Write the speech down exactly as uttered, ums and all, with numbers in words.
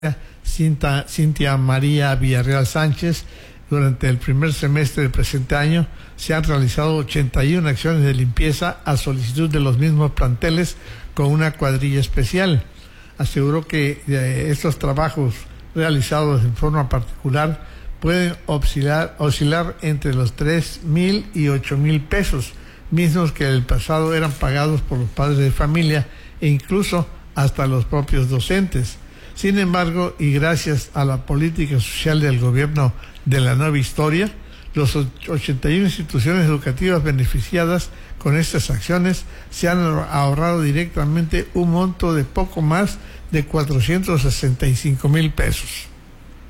Cinta, Cintia María Villarreal Sánchez. Durante el primer semestre del presente año se han realizado ochenta y una acciones de limpieza a solicitud de los mismos planteles con una cuadrilla especial. Aseguró que eh, estos trabajos realizados en forma particular pueden oscilar, oscilar entre los tres mil y ocho mil pesos, mismos que en el pasado eran pagados por los padres de familia e incluso hasta los propios docentes. Sin embargo, y gracias a la política social del gobierno de la nueva historia, los ochenta y una instituciones educativas beneficiadas con estas acciones se han ahorrado directamente un monto de poco más de cuatrocientos sesenta y cinco mil pesos.